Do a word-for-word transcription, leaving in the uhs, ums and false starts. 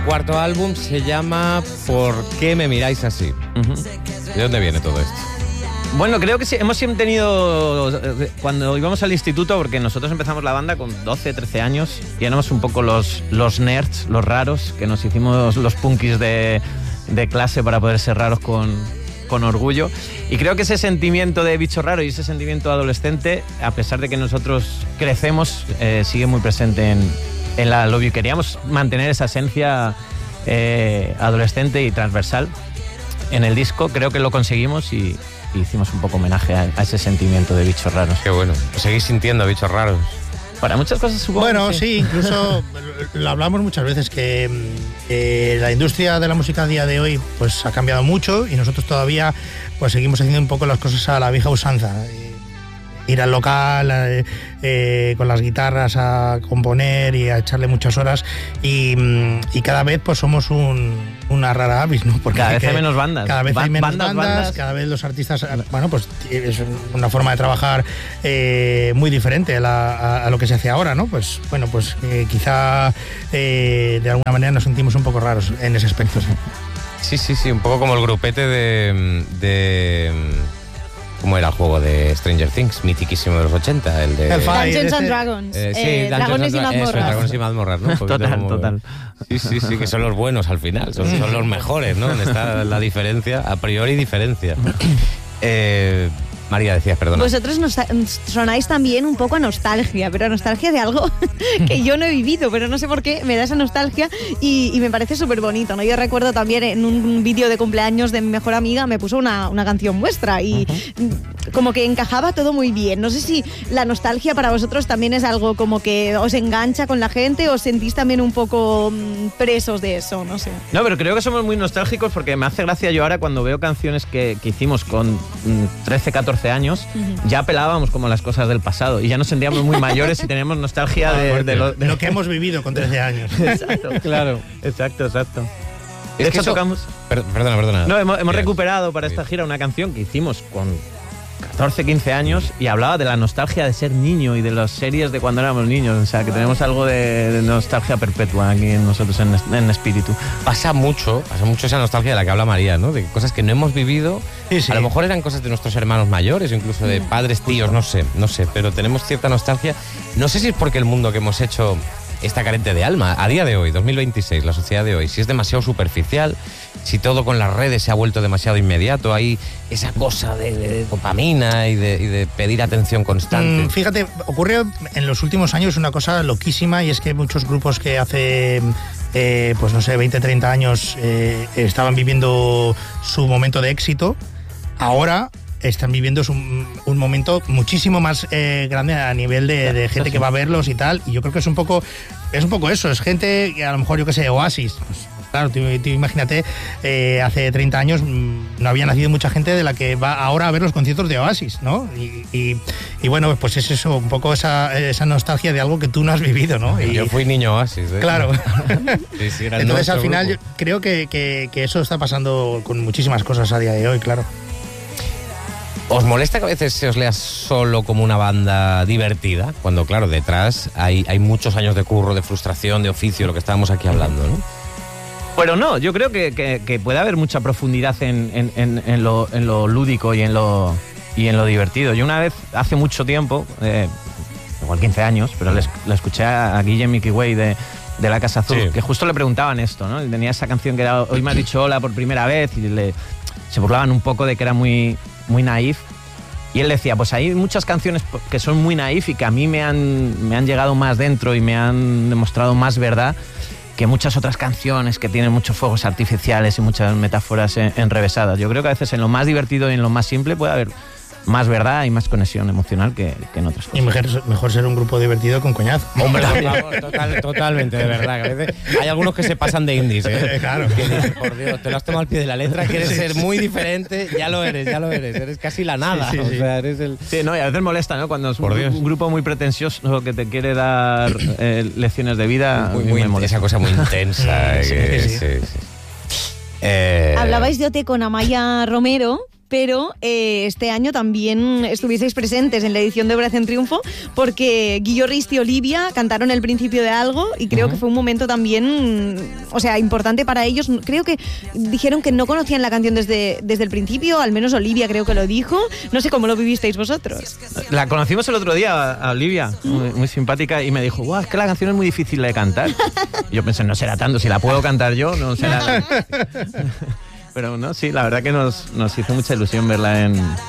Cuarto álbum se llama ¿Por qué me miráis así? Uh-huh. ¿De dónde viene todo esto? Bueno, creo que sí, hemos siempre tenido, cuando íbamos al instituto, porque nosotros empezamos la banda con doce, trece años, y éramos un poco los, los nerds, los raros, que nos hicimos los punkis de, de clase para poder ser raros con, con orgullo. Y creo que ese sentimiento de bicho raro y ese sentimiento adolescente, a pesar de que nosotros crecemos, eh, sigue muy presente en, en la Love You. Queríamos mantener esa esencia eh, adolescente y transversal en el disco. Creo que lo conseguimos y... y hicimos un poco homenaje a, a ese sentimiento de bichos raros. Qué bueno. ¿Os seguís sintiendo bichos raros? Para muchas cosas, supongo. Bueno, que sí. sí, incluso lo hablamos muchas veces, que eh, la industria de la música a día de hoy pues ha cambiado mucho y nosotros todavía pues seguimos haciendo un poco las cosas a la vieja usanza. Ir al local eh, eh, con las guitarras a componer y a echarle muchas horas y, y cada vez pues somos un, una rara avis, ¿no? Porque cada vez hay menos bandas. Cada vez ba- hay menos bandas, bandas, bandas, cada vez los artistas, bueno, pues es una forma de trabajar eh, muy diferente a, la, a, a lo que se hace ahora, ¿no? Pues bueno, pues eh, quizá eh, de alguna manera nos sentimos un poco raros en ese aspecto. Sí, sí, sí, sí, un poco como el grupete de... de ¿cómo era el juego de Stranger Things? Mitiquísimo de los ochenta, el de... El Dungeons and Dragons. Eh, sí, eh, Dragones y mazmorras. Eso, Dragones y mazmorras, ¿no? Total, como... total. Sí, sí, sí, que son los buenos al final, son, son los mejores, ¿no? Donde está la diferencia, a priori diferencia. Eh... María, decías, perdona. Vosotros nos sonáis también un poco a nostalgia, pero a nostalgia de algo que yo no he vivido, pero no sé por qué me da esa nostalgia y, y me parece súper bonito, ¿no? Yo recuerdo también en un vídeo de cumpleaños de mi mejor amiga me puso una, una canción vuestra y uh-huh. como que encajaba todo muy bien. No sé si la nostalgia para vosotros también es algo como que os engancha con la gente o os sentís también un poco presos de eso, no sé. No, pero creo que somos muy nostálgicos porque me hace gracia yo ahora cuando veo canciones que, que hicimos con trece, catorce años, uh-huh. ya apelábamos como las cosas del pasado y ya nos sentíamos muy mayores y teníamos nostalgia de, de, de, lo, de lo que hemos vivido con trece años. Exacto, claro, exacto, exacto. De es hecho, que eso... tocamos... Per- perdona, perdona. No, hemos, hemos recuperado para esta gira una canción que hicimos con catorce, quince años y hablaba de la nostalgia de ser niño y de las series de cuando éramos niños. O sea, que tenemos algo de, de nostalgia perpetua aquí en nosotros en, en espíritu. Pasa mucho, pasa mucho esa nostalgia de la que habla María, ¿no? De cosas que no hemos vivido. Sí, sí. A lo mejor eran cosas de nuestros hermanos mayores o incluso de padres, tíos, no sé, no sé. Pero tenemos cierta nostalgia. No sé si es porque el mundo que hemos hecho está carente de alma. A día de hoy, dos mil veintiséis, la sociedad de hoy, si es demasiado superficial, si todo con las redes se ha vuelto demasiado inmediato, hay esa cosa de, de dopamina y de, y de pedir atención constante. Mm, fíjate, ocurrió en los últimos años una cosa loquísima y es que muchos grupos que hace, eh, pues no sé, veinte, treinta años eh, estaban viviendo su momento de éxito, ahora están viviendo un, un momento muchísimo más eh, grande a nivel de, de gente que va a verlos y tal, y yo creo que es un poco es un poco eso, es gente que a lo mejor, yo qué sé, Oasis, pues, claro, tú, tú imagínate, eh, hace treinta años no había nacido mucha gente de la que va ahora a ver los conciertos de Oasis, ¿no? Y, y, y bueno, pues es eso, un poco esa, esa nostalgia de algo que tú no has vivido, ¿no? Y, yo fui niño Oasis, ¿eh? Claro. Sí, sí, era entonces al final grupo. Yo creo que, que, que eso está pasando con muchísimas cosas a día de hoy, claro. ¿Os molesta que a veces se os lea solo como una banda divertida? Cuando, claro, detrás hay, hay muchos años de curro, de frustración, de oficio, lo que estábamos aquí hablando, ¿no? Pero no, yo creo que, que, que puede haber mucha profundidad en, en, en, en, lo, en lo lúdico y en lo, y en lo divertido. Yo una vez, hace mucho tiempo, eh, igual quince años, pero le, le escuché a Guillem Mikiway de, de La Casa Azul, sí. que justo le preguntaban esto, ¿no? Tenía esa canción que era Hoy me has dicho hola por primera vez y le, se burlaban un poco de que era muy... muy naif, y él decía, pues hay muchas canciones que son muy naif y que a mí me han, me han llegado más dentro y me han demostrado más verdad que muchas otras canciones que tienen muchos fuegos artificiales y muchas metáforas en, enrevesadas. Yo creo que a veces en lo más divertido y en lo más simple puede haber más verdad y más conexión emocional que, que en otras cosas. Y mejor, mejor ser un grupo divertido con coñazo. Hombre, vamos, total, totalmente, de verdad. Que a veces hay algunos que se pasan de indies, ¿eh? Claro. Que dicen, por Dios, te lo has tomado al pie de la letra, quieres sí, ser muy diferente, ya lo eres, ya lo eres. Eres casi la nada. Sí, sí, o sí. sea, eres el... Sí, no, y a veces molesta, ¿no? Cuando es un, un grupo muy pretencioso que te quiere dar eh, lecciones de vida. Muy, muy, muy esa cosa muy intensa. sí, que, sí, sí. sí, sí. Eh... Hablabais de O T con Amaya Romero. pero eh, este año también estuvisteis presentes en la edición de Operación Triunfo, porque Guillo Rist y Olivia cantaron el principio de algo y creo uh-huh. que fue un momento también, o sea, importante para ellos. Creo que dijeron que no conocían la canción desde, desde el principio, al menos Olivia creo que lo dijo. No sé cómo lo vivisteis vosotros. La conocimos el otro día a Olivia, muy, muy simpática, y me dijo, guau, es que la canción es muy difícil de cantar. Y yo pensé, no será tanto, si la puedo cantar yo, no será... Pero no, sí, la verdad que nos, nos hizo mucha ilusión verla en,